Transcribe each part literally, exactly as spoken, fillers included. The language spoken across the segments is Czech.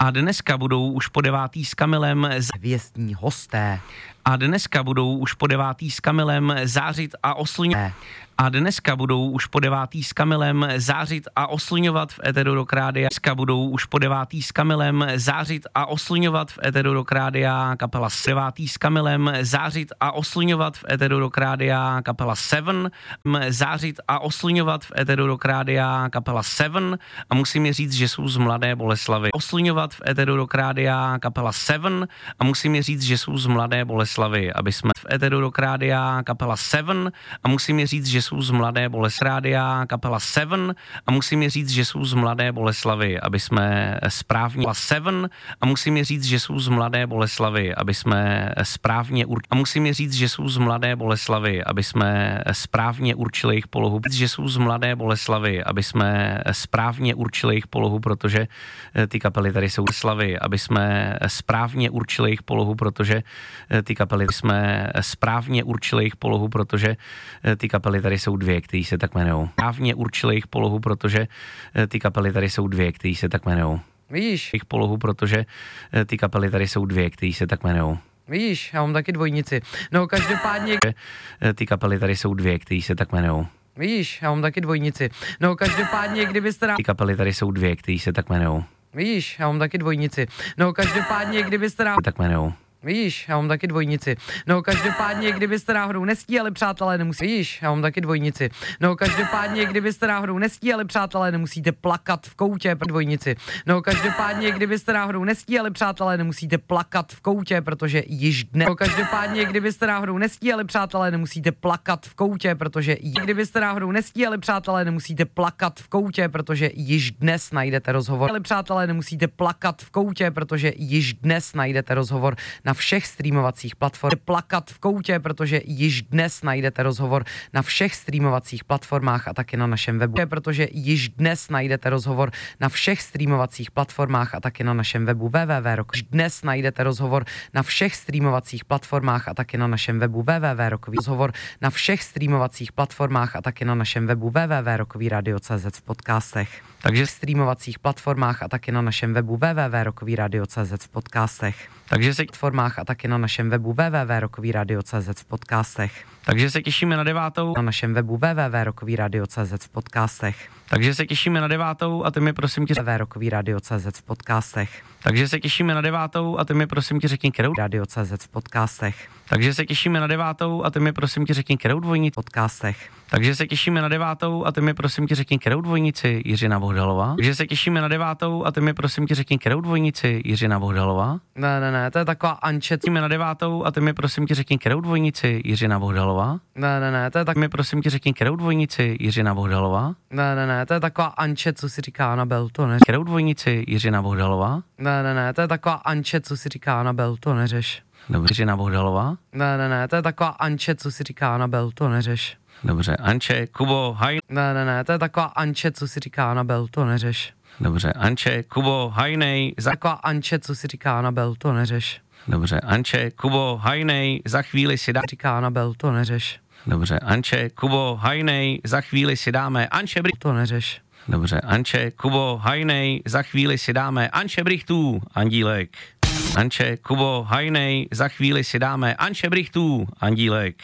A dneska budou už po devátý s Kamilem Věstní hosté. A dneska budou už po devátý s Kamilem zářit a oslňovat. A dneska budou už po devátý s Kamilem zářit a oslňovat v éteru Rock Rádia. Dneska budou už po devátý s Kamilem zářit a oslňovat v éteru Rock Rádia kapela devátý s Kamilem zářit a oslňovat v éteru Rock Rádia kapela Seven. Zářit a oslňovat v éteru Rock Rádia kapela Seven. A musím je říct, že jsou z Mladé Boleslavi. Oslňovat v éteru Rock Rádia kapela Seven. A musím je říct, že jsou z Mladé Boleslavi. Aby jsme v éteru Rock Rádia kapela Seven. A musím je říct, že jsou z Mladé Boleslavi. Rádia kapela Seven. A musím je říct, že jsou z Mladé Boleslavy, aby jsme správně Seven. A musím je říct, že jsou z Mladé Boleslavy, aby jsme správně ur... A musím je říct, že jsou z Mladé Boleslavy, aby jsme správně určili jejich polohu. Že jsou z Mladé Boleslavy, aby jsme správně určili jejich polohu, protože ty kapely tady jsou Slavy, aby jsme správně určili jejich polohu, protože ty kapely jsme správně určili jejich polohu, protože ty kapely tady jsou dvě, které se tak jmenují. Správně určili jejich polohu, protože ty kapely tady jsou dvě, které se tak jmenují. Vidíš? Jejich polohu, protože ty kapely tady jsou dvě, které se tak jmenují. Vidíš, já mám taky dvojnici. No každopádně... Ty kapely tady jsou dvě, které se tak jmenují. Vidíš, já mám taky dvojnici. No každopádně, kdybyste... Rá... Ty kapely tady jsou dvě, které se tak jmenují. Vidíš, já mám taky dvojnici. No každopádně, kdybyste... Rá... Tak jmenují. Vidíš, já mám taky dvojnici. No každopádně, kdybyste náhodou nestíhali, přátelé, nemusíte... Vidíš, já mám taky dvojnici. No každopádně, kdybyste náhodou nestíhali, přátelé, nemusíte plakat v koutě pro dvojnici. No každopádně, kdybyste náhodou nestíhali, přátelé, nemusíte plakat v koutě, protože již dnes... No každopádně, kdybyste náhodou nestíhali, přátelé, nemusíte plakat v koutě, protože j... kdybyste náhodou nestíhali, přátelé, nemusíte plakat v koutě, protože již dnes najdete rozhovor. Ale přátelé, nemusíte plakat v koutě, protože již dnes najdete rozhovor na všech streamovacích platformách. Plakat v koutě, protože již dnes najdete rozhovor na všech streamovacích platformách a taky na našem webu. Protože již dnes najdete rozhovor na všech streamovacích platformách a taky na našem webu w w w tečka rock. Dnes najdete rozhovor na všech streamovacích platformách a taky na našem webu w w w tečka rokový rozhovor na všech streamovacích platformách a taky na našem webu w w w tečka rokový radio tečka cz v podcastech. Takže v streamovacích platformách a taky na našem webu w w w tečka rokový radio tečka cz v podcastech. Takže se platformách a taky na našem webu w w w tečka rokový radio tečka cz v podcastech. Takže se těšíme na devátou. Na našem webu w w w tečka rokový radio tečka cz v podcastech. Takže se těšíme na devátou a ty mi prosím tě rokový radio tečka cz v podcastech. Takže se těšíme na devátou a ty mi prosím tě řekni kterou radio tečka cz v podcastech. Takže se těšíme na devátou a ty mi prosím tě řekni kterou dvojnici podcastech. Takže se těšíme na devátou a ty mi prosím tě řekni kterou dvojnici Jiřina Bohdalová. Takže se těšíme na devátou a ty mi prosím tě řekni kterou dvojnici Jiřina Bohdalová. Ne, ne, ne, to je taková Anče. Těšíme na devátou a ty mi prosím tě řekni kterou dvojnici Jiřina Bohdalová. Ne, ne, ne, to je tak mi prosím tě řekni kterou dvojnici Jiřina Bohdalová. Ne, ne, ne, to je taková Anče, co si říká Anabel, to neřeš. Kterou dvojnici Jiřina Bohdalová? Ne, ne, ne, to je taková Anče, co si říká Anabel, to neřeš. Dobře, Jiřina Bohdalová? Ne, ne, ne, to je taková Anče, co si říká Anabel, to neřeš. Dobře, Anče, Kubo, haj. Ne, ne, ne, to je taková Anče, co si říká Anabel, to neřeš. Dobře, Anče, Kubo, hajnej. Za... Taková Anče, co si říká Anabel, to neřeš. Dobře, Anče, Kubo, hajnej, za chvíli si dá... Říká Anabel, to neřeš. Dobře, Anče, Kubo, hajnej, za chvíli si dáme Anče Brych... To neřeš. Dobře, Anče, Kubo, hajnej, za chvíli si dáme Anče Brichtů, Andílek. Anče, Kubo, hajnej, za chvíli si dáme Anče Brichtů, Andílek.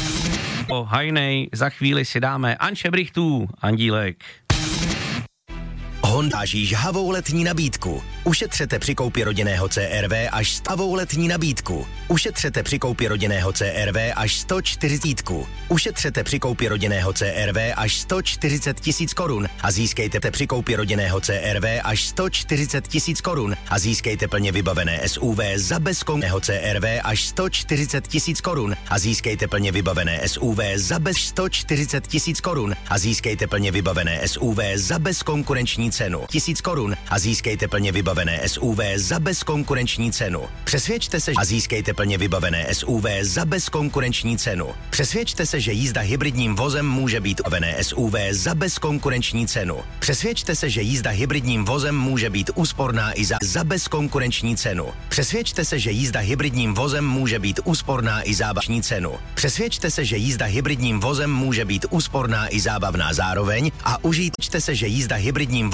O hajnej, za chvíli si dáme Anče Brichtů, Andílek. Honda žhavou letní nabídku. Ušetřete při koupi rodinného C R V až stavou letní nabídku. Ušetřete při koupi rodinného C R V až sto čtyřicet. Ušetřete při koupi rodinného C R V až sto čtyřicet tisíc korun a získejte při koupi rodinného C R V až sto čtyřicet tisíc korun a získejte plně vybavené S U V za bezkonného C R V až sto čtyřicet tisíc korun a získejte plně vybavené S U V za bez sto čtyřicet tisíc korun a získejte plně vybavené S U V za bezkonkurenční cenu tisíc korun a získejte plně vybavené S U V za bezkonkurenční cenu. Přesvědčte se a získejte plně vybavené S U V za bezkonkurenční cenu. Přesvědčte se, že jízda hybridním vozem může být vybavené S U V za bezkonkurenční cenu. Přesvědčte se, že jízda hybridním vozem může být úsporná i za, za bezkonkurenční cenu. Přesvědčte se, že jízda hybridním vozem může být úsporná i zábavní cenu. Přesvědčte se, že jízda hybridním vozem může být úsporná i zábavná zároveň a užijte se, že jízda hybridním